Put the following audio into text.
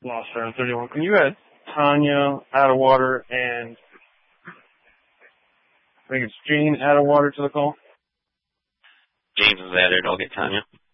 Lost her on 31. Can you add Tanya Atwater and I think it's Jane Atwater to the call? James is added. I'll get Tanya.